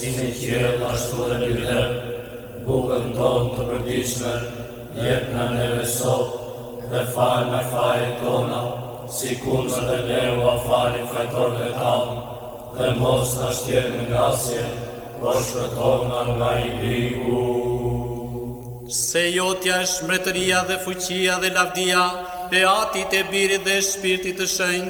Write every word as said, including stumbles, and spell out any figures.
si në qiell ashtu dhe në herë, bukën tonë të përditshme, jep na neve sot, dhe fal na fajet tona, si kur që dhe neu a falit fajtorëve tanë, dhe mos na shtjerë në ngasje, por shpëtona nga i ligu. Se jotja është mbretëria dhe fuqia dhe lavdia, e Atit e Birit dhe Shpirtit të Shenjtë,